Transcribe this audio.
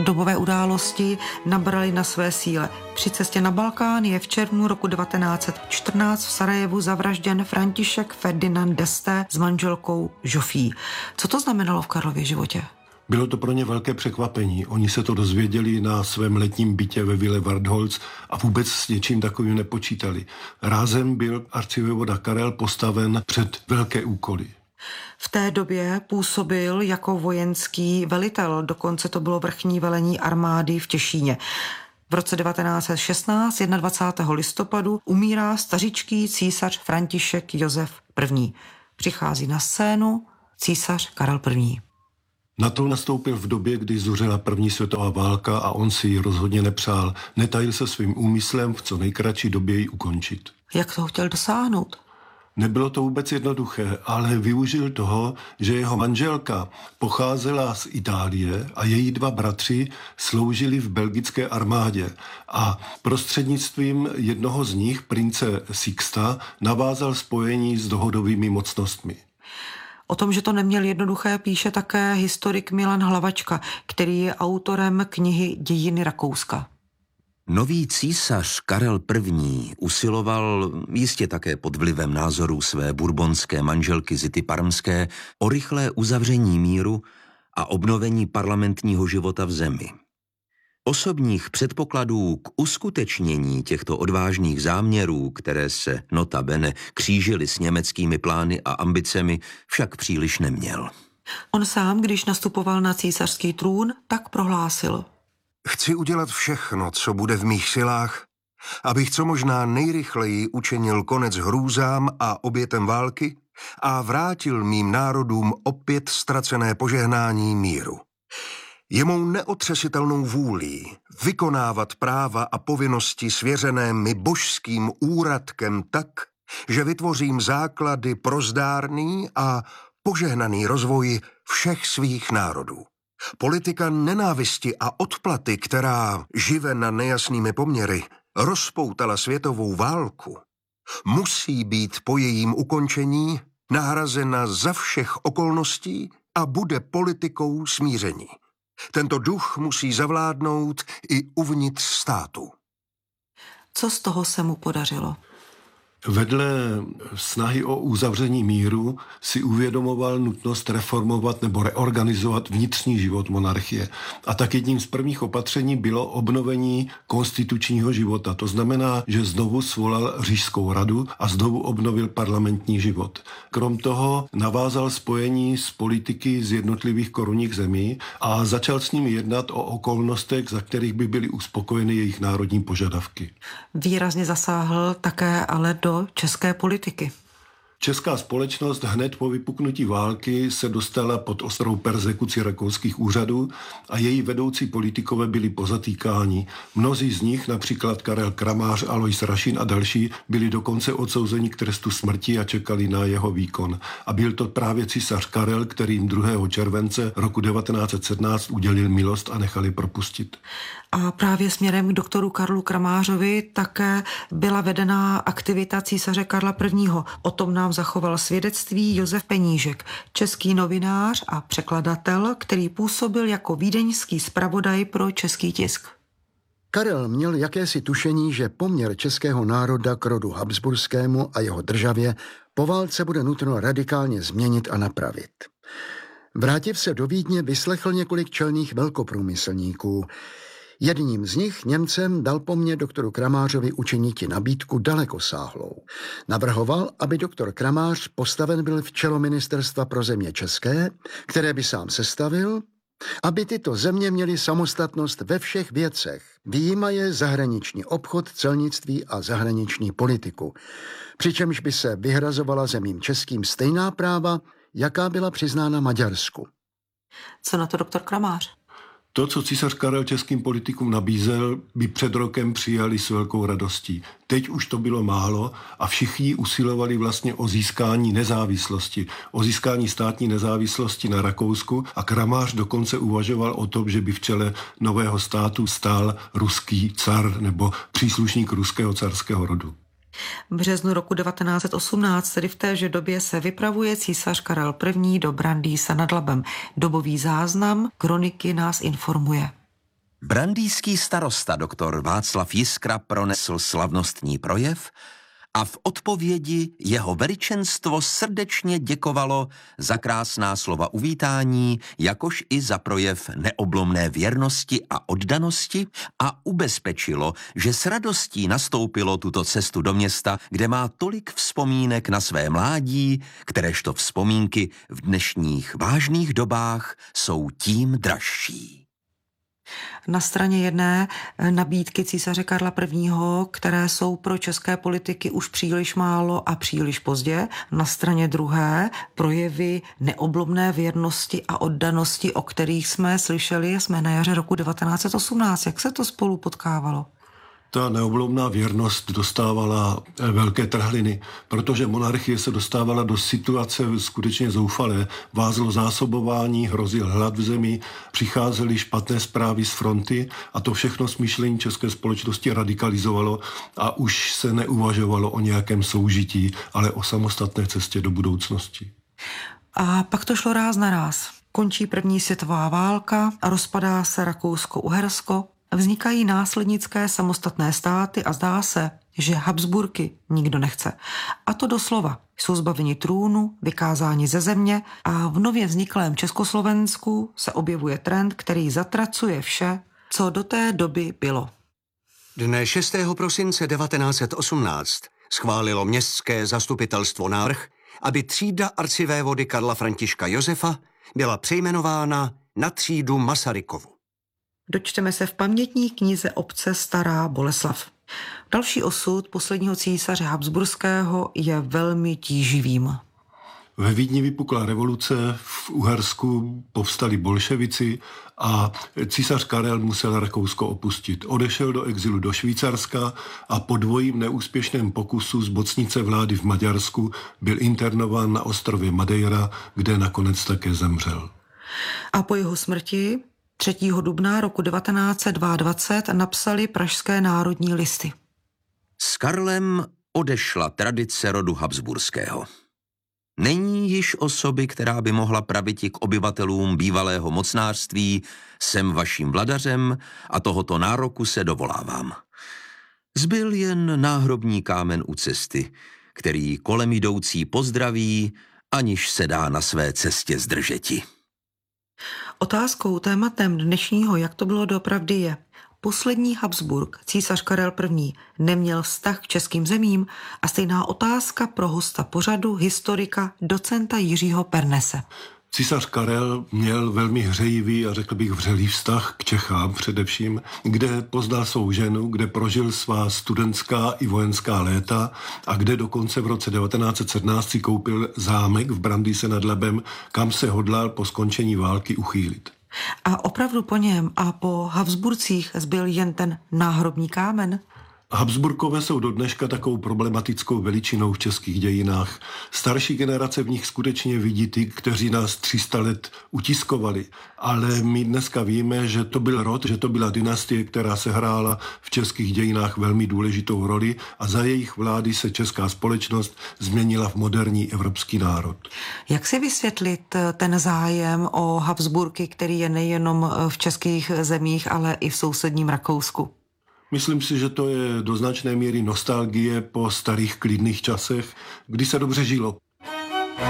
Dobové události nabraly na své síle. Při cestě na Balkán je v červnu roku 1914 v Sarajevu zavražděn František Ferdinand d'Este s manželkou Žofí. Co to znamenalo v Karlově životě? Bylo to pro ně velké překvapení. Oni se to dozvěděli na svém letním bytě ve Vile Vartholz a vůbec s něčím takovým nepočítali. Rázem byl arcivévoda Karel postaven před velké úkoly. V té době působil jako vojenský velitel, dokonce to bylo vrchní velení armády v Těšíně. V roce 1916, 21. listopadu, umírá stařičký císař František Josef I. Přichází na scénu císař Karel I. Na to nastoupil v době, kdy zuřila první světová válka a on si ji rozhodně nepřál. Netajil se svým úmyslem v co nejkratší době ji ukončit. Jak toho chtěl dosáhnout? Nebylo to vůbec jednoduché, ale využil toho, že jeho manželka pocházela z Itálie a její dva bratři sloužili v belgické armádě a prostřednictvím jednoho z nich, prince Sixta, navázal spojení s dohodovými mocnostmi. O tom, že to neměl jednoduché, píše také historik Milan Hlavačka, který je autorem knihy Dějiny Rakouska. Nový císař Karel I. usiloval, jistě také pod vlivem názorů své bourbonské manželky Zity Parmské, o rychlé uzavření míru a obnovení parlamentního života v zemi. Osobních předpokladů k uskutečnění těchto odvážných záměrů, které se notabene křížily s německými plány a ambicemi, však příliš neměl. On sám, když nastupoval na císařský trůn, tak prohlásil: Chci udělat všechno, co bude v mých silách, abych co možná nejrychleji učinil konec hrůzám a obětem války a vrátil mým národům opět ztracené požehnání míru. Je mou neotřesitelnou vůlí vykonávat práva a povinnosti svěřené mi božským úradkem tak, že vytvořím základy pro zdárný a požehnaný rozvoj všech svých národů. Politika nenávisti a odplaty, která, živena nejasnými poměry, rozpoutala světovou válku, musí být po jejím ukončení nahrazena za všech okolností a bude politikou smíření. Tento duch musí zavládnout i uvnitř státu. Co z toho se mu podařilo? Vedle snahy o uzavření míru si uvědomoval nutnost reformovat nebo reorganizovat vnitřní život monarchie. A tak jedním z prvních opatření bylo obnovení konstitučního života. To znamená, že znovu svolal Říšskou radu a znovu obnovil parlamentní život. Krom toho navázal spojení s politiky z jednotlivých korunních zemí a začal s nimi jednat o okolnostech, za kterých by byly uspokojeny jejich národní požadavky. Výrazně zasáhl také ale do české politiky. Česká společnost hned po vypuknutí války se dostala pod ostrou perzekuci rakouských úřadů a její vedoucí politikové byli pozatýkáni. Mnozí z nich, například Karel Kramář, Alois Rašín a další, byli dokonce odsouzeni k trestu smrti a čekali na jeho výkon. A byl to právě císař Karel, který jim 2. července roku 1917 udělil milost a nechali propustit. A právě směrem k doktoru Karlu Kramářovi také byla vedená aktivita císaře Karla I. O tom nám zachoval svědectví Josef Penížek, český novinář a překladatel, který působil jako vídeňský zpravodaj pro český tisk. Karel měl jakési tušení, že poměr českého národa k rodu habsburskému a jeho državě po válce bude nutno radikálně změnit a napravit. Vrátiv se do Vídně, vyslechl několik čelných velkoprůmyslníků. Jedním z nich, Němcem, dal po mně doktoru Kramářovi učiniti nabídku dalekosáhlou. Navrhoval, aby doktor Kramář postaven byl v čelo ministerstva pro země české, které by sám sestavil, aby tyto země měly samostatnost ve všech věcech, vyjímaje zahraniční obchod, celnictví a zahraniční politiku, přičemž by se vyhrazovala zemím českým stejná práva, jaká byla přiznána Maďarsku. Co na to doktor Kramář? To, co císař Karel českým politikům nabízel, by před rokem přijali s velkou radostí. Teď už to bylo málo a všichni usilovali vlastně o získání nezávislosti, o získání státní nezávislosti na Rakousku a Kramář dokonce uvažoval o tom, že by v čele nového státu stál ruský car nebo příslušník ruského carského rodu. V březnu roku 1918, tedy v téže době, se vypravuje císař Karel I. do Brandýsa nad Labem. Dobový záznam kroniky nás informuje. Brandýský starosta doktor Václav Jiskra pronesl slavnostní projev a v odpovědi jeho veličenstvo srdečně děkovalo za krásná slova uvítání, jakož i za projev neoblomné věrnosti a oddanosti a ubezpečilo, že s radostí nastoupilo tuto cestu do města, kde má tolik vzpomínek na své mládí, kteréžto vzpomínky v dnešních vážných dobách jsou tím dražší. Na straně jedné nabídky císaře Karla I., které jsou pro české politiky už příliš málo a příliš pozdě. Na straně druhé projevy neoblomné věrnosti a oddanosti, o kterých jsme slyšeli, jsme na jaře roku 1918. Jak se to spolu potkávalo? Ta neoblomná věrnost dostávala velké trhliny, protože monarchie se dostávala do situace skutečně zoufalé. Vázlo zásobování, hrozil hlad v zemi, přicházely špatné zprávy z fronty a to všechno smýšlení české společnosti radikalizovalo a už se neuvažovalo o nějakém soužití, ale o samostatné cestě do budoucnosti. A pak to šlo ráz na ráz. Končí první světová válka a rozpadá se Rakousko-Uhersko. Vznikají následnické samostatné státy a zdá se, že Habsburky nikdo nechce. A to doslova. Jsou zbaveni trůnu, vykázáni ze země a v nově vzniklém Československu se objevuje trend, který zatracuje vše, co do té doby bylo. Dne 6. prosince 1918 schválilo městské zastupitelstvo návrh, aby třída arcivévody Karla Františka Josefa byla přejmenována na třídu Masarykovu. Dočteme se v pamětní knize obce Stará Boleslav. Další osud posledního císaře habsburského je velmi tíživým. Ve Vídni vypukla revoluce, v Uhersku povstali bolševici a císař Karel musel Rakousko opustit. Odešel do exilu do Švýcarska a po dvojím neúspěšném pokusu zmocnit se vlády v Maďarsku byl internován na ostrově Madeira, kde nakonec také zemřel. A po jeho smrti 3. dubna roku 1922 napsali pražské národní listy. S Karlem odešla tradice rodu habsburského. Není již osoby, která by mohla praviti k obyvatelům bývalého mocnářství, jsem vaším vladařem a tohoto nároku se dovolávám. Zbyl jen náhrobní kámen u cesty, který kolem jdoucí pozdraví, aniž se dá na své cestě zdržeti. Otázkou, tématem dnešního, jak to bylo doopravdy, je: poslední Habsburk, císař Karel I., neměl vztah k českým zemím? A stejná otázka pro hosta pořadu, historika, docenta Jiřího Pernese. Císař Karel měl velmi hřejivý a řekl bych vřelý vztah k Čechám především, kde poznal svou ženu, kde prožil svá studentská i vojenská léta a kde dokonce v roce 1917 si koupil zámek v Brandýse nad Labem, kam se hodlal po skončení války uchýlit. A opravdu po něm a po Habsburcích zbyl jen ten náhrobní kámen? Habsburkové jsou do dneška takovou problematickou veličinou v českých dějinách. Starší generace v nich skutečně vidí ty, kteří nás 300 let utiskovali. Ale my dneska víme, že to byl rod, že to byla dynastie, která se hrála v českých dějinách velmi důležitou roli a za jejich vlády se česká společnost změnila v moderní evropský národ. Jak si vysvětlit ten zájem o Habsburky, který je nejenom v českých zemích, ale i v sousedním Rakousku? Myslím si, že to je do značné míry nostalgie po starých klidných časech, kdy se dobře žilo.